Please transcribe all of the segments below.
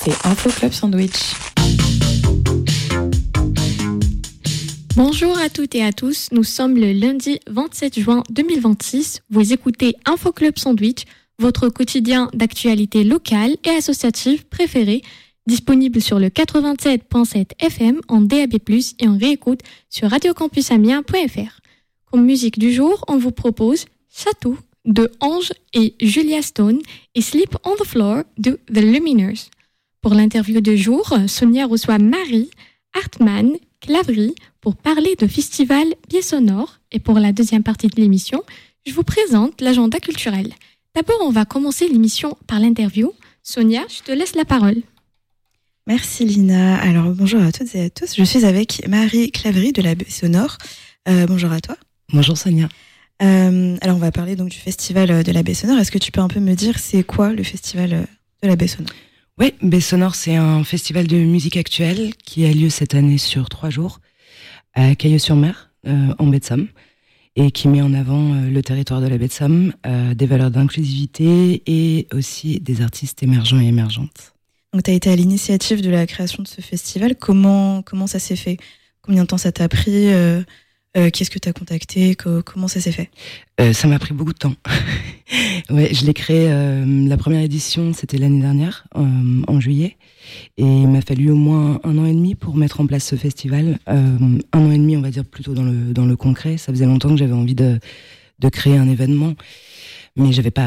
c'est Info Club Sandwich. Bonjour à toutes et à tous, nous sommes le lundi 27 juin 2026. Vous écoutez Info Club Sandwich, votre quotidien d'actualité locale et associative préféré, disponible sur le 87.7 FM en DAB+, et en réécoute sur radiocampusamiens.fr. Comme musique du jour, on vous propose Château de Ange et Julia Stone et Sleep on the Floor de The Lumineers. Pour l'interview de jour, Sonia reçoit Marie Hartmann Clavry pour parler de festival Biais Sonore. Et pour la deuxième partie de l'émission, je vous présente l'agenda culturel. D'abord, on va commencer l'émission par l'interview. Sonia, je te laisse la parole. Merci Lina. Alors bonjour à toutes et à tous. Je suis avec Marie Clavry de la Biais Sonore. Bonjour à toi. Bonjour Sonia. Alors on va parler donc du festival de la Biais Sonore. Est-ce que tu peux un peu me dire c'est quoi le festival de la Biais Sonore ? Oui, Biais Sonore, c'est un festival de musique actuelle qui a lieu cette année sur 3 jours à Cailleux-sur-Mer, en Baie de Somme, et qui met en avant le territoire de la Baie de Somme, des valeurs d'inclusivité et aussi des artistes émergents et émergentes. Donc tu as été à l'initiative de la création de ce festival. Comment ça s'est fait ? Combien de temps ça t'a pris ? Qu'est-ce que tu as contacté ? Comment ça s'est fait ? Ça m'a pris beaucoup de temps. Ouais, je l'ai créé, la première édition, c'était l'année dernière, en juillet. Et il m'a fallu au moins 1 an et demi pour mettre en place ce festival. 1 an et demi, on va dire, plutôt dans le concret. Ça faisait longtemps que j'avais envie de créer un événement. Mais j'avais pas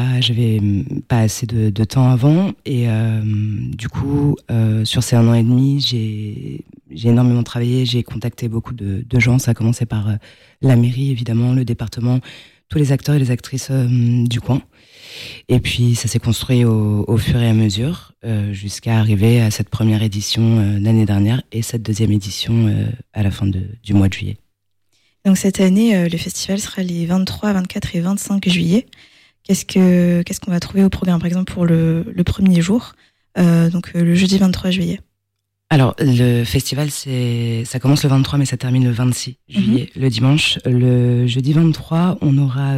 assez de temps avant. Et du coup, sur ces 1 an et demi, j'ai énormément travaillé. J'ai contacté beaucoup de gens. Ça a commencé par la mairie, évidemment, le département, tous les acteurs et les actrices du coin. Et puis, ça s'est construit au fur et à mesure, jusqu'à arriver à cette première édition l'année dernière et cette deuxième édition à la fin du mois de juillet. Donc cette année, le festival sera les 23, 24 et 25 juillet. Qu'est-ce qu'on va trouver au programme, par exemple, pour le premier jour, donc le jeudi 23 juillet? Alors, le festival, ça commence le 23, mais ça termine le 26 juillet, le dimanche. Le jeudi 23, on aura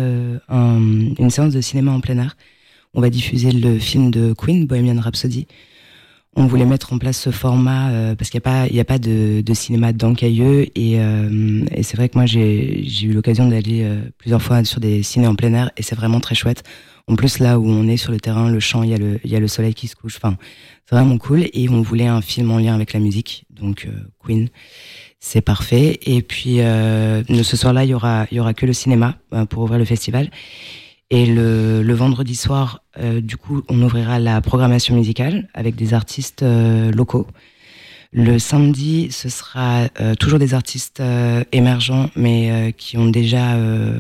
une séance de cinéma en plein air. On va diffuser le film de Queen, Bohemian Rhapsody. On voulait mettre en place ce format parce qu'il y a pas de cinéma dans Cailleux et c'est vrai que moi j'ai eu l'occasion d'aller plusieurs fois sur des ciné en plein air et c'est vraiment très chouette. En plus là où on est sur le terrain, le champ, il y a le soleil qui se couche. Enfin, c'est vraiment cool et on voulait un film en lien avec la musique, donc Queen, c'est parfait. Et puis ce soir-là, il y aura que le cinéma pour ouvrir le festival. Et le vendredi soir, du coup, on ouvrira la programmation musicale avec des artistes locaux. Le samedi, ce sera toujours des artistes émergents, mais qui ont déjà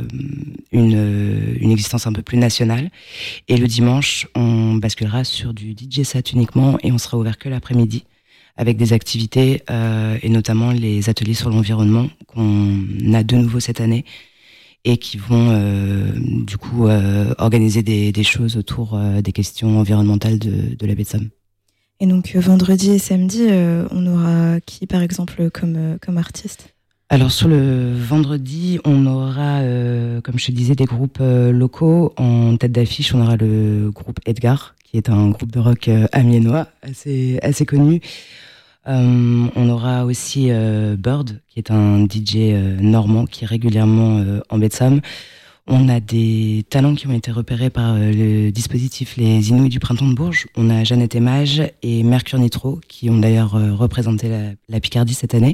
une existence un peu plus nationale. Et le dimanche, on basculera sur du DJ set uniquement et on sera ouvert que l'après-midi avec des activités et notamment les ateliers sur l'environnement qu'on a de nouveau cette année. Et qui vont du coup organiser des choses autour des questions environnementales de la Baie de Somme. Et donc vendredi et samedi, on aura qui par exemple comme artiste ? Alors sur le vendredi, on aura, comme je te disais, des groupes locaux. En tête d'affiche, on aura le groupe Edgar, qui est un groupe de rock amiénois, assez connu. On aura aussi Bird, qui est un DJ normand qui est régulièrement en Baie de Somme. On a des talents qui ont été repérés par le dispositif Les Inouïs du Printemps de Bourges. On a Jeannette et Mage et Mercure Nitro, qui ont d'ailleurs représenté la Picardie cette année.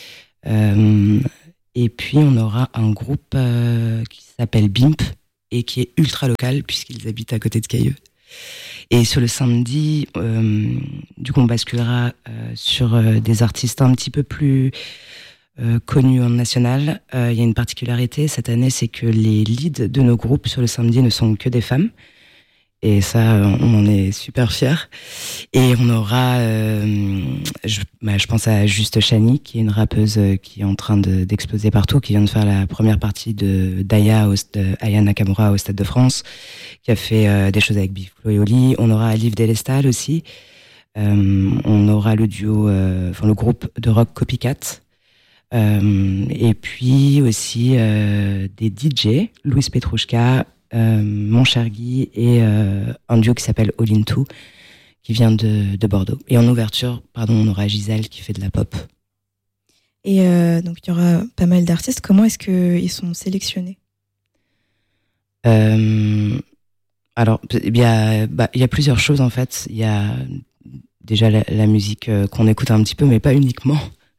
Et puis on aura un groupe qui s'appelle Bimp et qui est ultra local puisqu'ils habitent à côté de Cailleux. Et sur le samedi, du coup, on basculera sur des artistes un petit peu plus connus en national. Il y a une particularité cette année, c'est que les leads de nos groupes sur le samedi ne sont que des femmes. Et ça, on en est super fiers. Et on aura, je pense à Juste Chani, qui est une rappeuse qui est en train d'exploser partout, qui vient de faire la première partie d'Aya Nakamura au Stade de France, qui a fait des choses avec Big Flo et Oli. On aura Liv Delestal aussi. On aura le duo, le groupe de rock Copycat. Et puis aussi des DJ, Louis Petrouchka, Mon Cher Guy et un duo qui s'appelle All In Two, qui vient de Bordeaux. Et en ouverture, on aura Gisèle qui fait de la pop. Et donc il y aura pas mal d'artistes. Comment est-ce qu'ils sont sélectionnés ? Alors, il y a plusieurs choses en fait. Il y a déjà la musique qu'on écoute un petit peu, mais pas uniquement.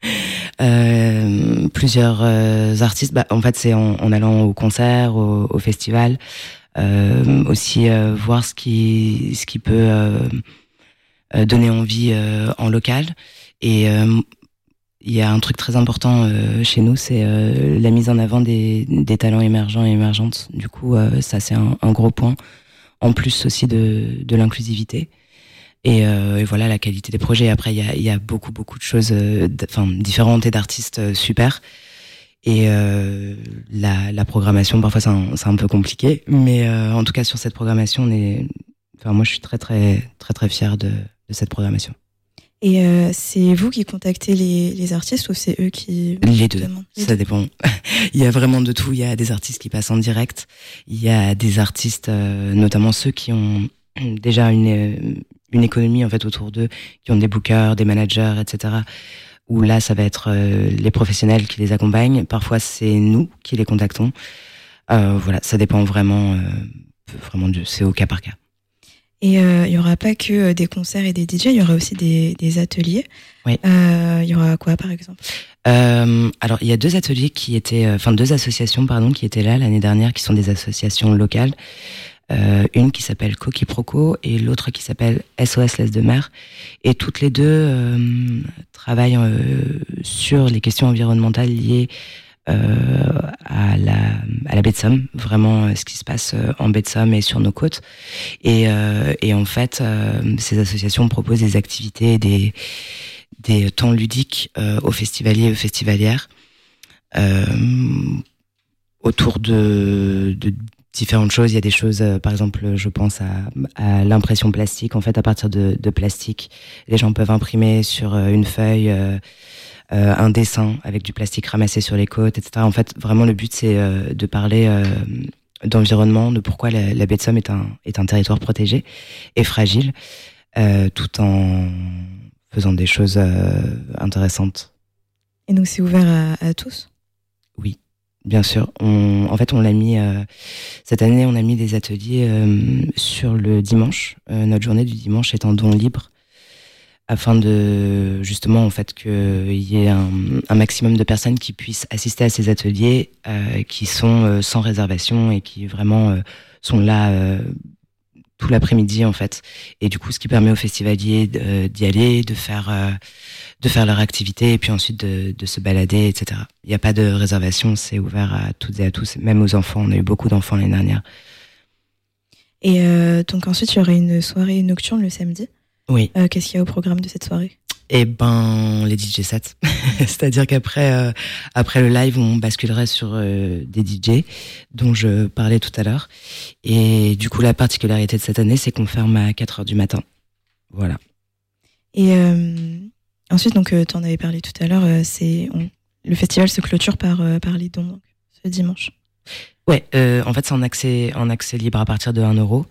Plusieurs artistes. En fait, c'est en allant au concert, au festival, aussi voir ce qui peut donner envie en local. Et il y a un truc très important chez nous, c'est la mise en avant des talents émergents et émergentes. Du coup, ça c'est un gros point. En plus aussi de l'inclusivité. Et voilà la qualité des projets. Après, il y a beaucoup de choses différentes et d'artistes super. Et la programmation, parfois c'est un peu compliqué. Mais en tout cas, sur cette programmation, moi je suis très fière de cette programmation. Et c'est vous qui contactez les artistes ou c'est eux qui... Les deux, ça dépend. Il y a vraiment de tout. Il y a des artistes qui passent en direct. Il y a des artistes, notamment ceux qui ont déjà une économie en fait autour d'eux, qui ont des bookers, des managers, etc. Où là, ça va être les professionnels qui les accompagnent. Parfois, c'est nous qui les contactons. Voilà, ça dépend vraiment c'est au cas par cas. Et il y aura pas que des concerts et des DJ, il y aura aussi des ateliers. Oui. Il y aura quoi par exemple ? Alors il y a deux associations qui étaient là l'année dernière, qui sont des associations locales. Une qui s'appelle Coquiproco et l'autre qui s'appelle SOS Laisse de Mer. Et toutes les deux travaillent sur les questions environnementales liées à la baie de Somme, vraiment ce qui se passe en baie de Somme et sur nos côtes. Et en fait, ces associations proposent des activités, des temps ludiques aux festivaliers et aux festivalières autour de différentes choses. Il y a des choses, par exemple, je pense à l'impression plastique. En fait, à partir de plastique, les gens peuvent imprimer sur une feuille un dessin avec du plastique ramassé sur les côtes, etc. En fait, vraiment, le but, c'est de parler d'environnement, de pourquoi la baie de Somme est un territoire protégé et fragile, tout en faisant des choses intéressantes. Et donc, c'est ouvert à tous ? Oui, bien sûr. En fait, on l'a mis cette année, on a mis des ateliers sur le dimanche. Notre journée du dimanche est en don libre, afin de justement en fait qu'il y ait un maximum de personnes qui puissent assister à ces ateliers, qui sont sans réservation et qui vraiment sont là tout l'après-midi en fait. Et du coup, ce qui permet aux festivaliers d'y aller, de faire leur activité et puis ensuite de se balader, etc. Il n'y a pas de réservation, c'est ouvert à toutes et à tous, même aux enfants. On a eu beaucoup d'enfants l'année dernière. Et donc ensuite, il y aurait une soirée nocturne le samedi. Oui. Qu'est-ce qu'il y a au programme de cette soirée ? Eh ben, les DJ sets. C'est-à-dire qu'après le live, on basculerait sur des DJ dont je parlais tout à l'heure. Et du coup, la particularité de cette année, c'est qu'on ferme à 4h du matin. Voilà. Et ensuite, donc, tu en avais parlé tout à l'heure, le festival se clôture par les dons, donc, ce dimanche. Ouais, en fait, c'est en accès libre à partir de 1€.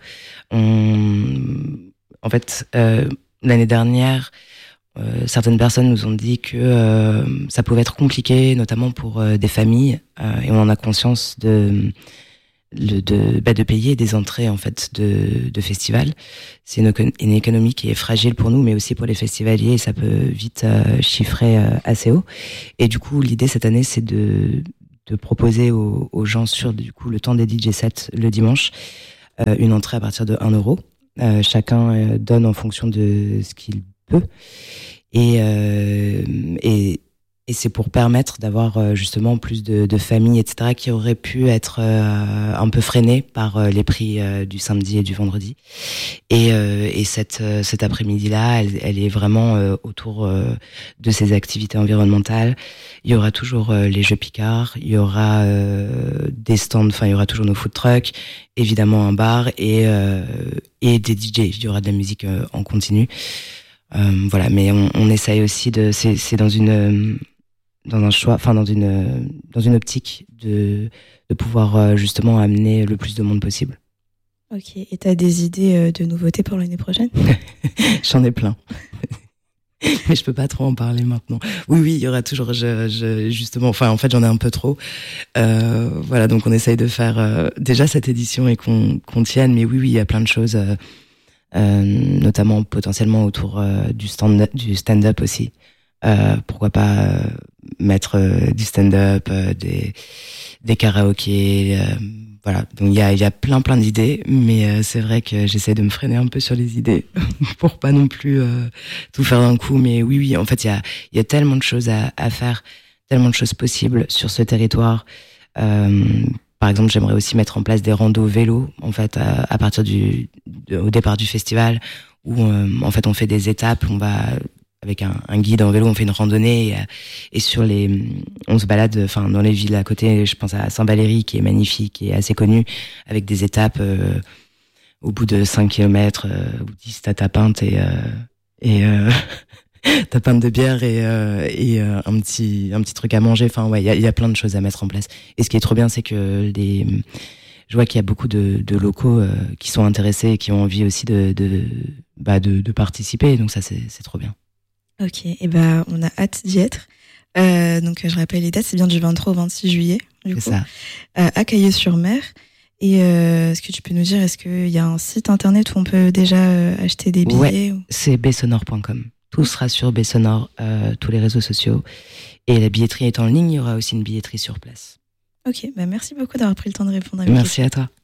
En fait, l'année dernière, certaines personnes nous ont dit que ça pouvait être compliqué, notamment pour des familles, et on en a conscience de payer des entrées en fait de festivals. C'est une économie qui est fragile pour nous, mais aussi pour les festivaliers, et ça peut vite chiffrer assez haut. Et du coup, l'idée cette année, c'est de proposer aux gens sur du coup le temps des DJ sets le dimanche une entrée à partir de 1€. Chacun donne en fonction de ce qu'il peut, et c'est pour permettre d'avoir justement plus de familles, etc., qui auraient pu être un peu freinées par les prix du samedi et du vendredi. Et cet après-midi-là, elle est vraiment autour de ces activités environnementales. Il y aura toujours les jeux Picard, il y aura des stands, enfin il y aura toujours nos food trucks, évidemment un bar et des DJ. Il y aura de la musique en continu. Voilà, mais on essaye aussi c'est dans un choix, enfin dans une optique de pouvoir justement amener le plus de monde possible. Ok, et tu as des idées de nouveautés pour l'année prochaine? J'en ai plein. Mais je peux pas trop en parler maintenant. Oui, il y aura toujours, justement, enfin, en fait, j'en ai un peu trop. Voilà, donc on essaye de faire déjà cette édition et qu'on tienne. Mais oui, il y a plein de choses, notamment potentiellement autour du stand-up aussi. Pourquoi pas mettre du stand-up, des karaokés. Voilà, donc il y a plein d'idées, mais c'est vrai que j'essaie de me freiner un peu sur les idées pour pas non plus tout faire d'un coup. Mais oui, en fait, il y a tellement de choses à faire, tellement de choses possibles sur ce territoire. Par exemple, j'aimerais aussi mettre en place des randos vélo, en fait, à partir au départ du festival, où en fait on fait des étapes, on va avec un guide en vélo, on fait une randonnée et on se balade, enfin dans les villes à côté. Je pense à Saint-Valery qui est magnifique et assez connu, avec des étapes au bout de 5 kilomètres ou 10, t'as ta pinte et ta pinte de bière et un petit truc à manger. Enfin ouais, il y a plein de choses à mettre en place. Et ce qui est trop bien, c'est que je vois qu'il y a beaucoup de locaux qui sont intéressés et qui ont envie aussi de participer. Donc ça c'est trop bien. Ok, et on a hâte d'y être. Donc je rappelle les dates, c'est bien du 23 au 26 juillet, du coup, ça. À Caillé-sur-Mer. Et est-ce que tu peux nous dire, est-ce qu'il y a un site internet où on peut déjà acheter des billets? Ouais, c'est bsonore.com. Tout sera sur Bsonore, tous les réseaux sociaux. Et la billetterie est en ligne, il y aura aussi une billetterie sur place. Ok, merci beaucoup d'avoir pris le temps de répondre à mes questions. Merci à toi.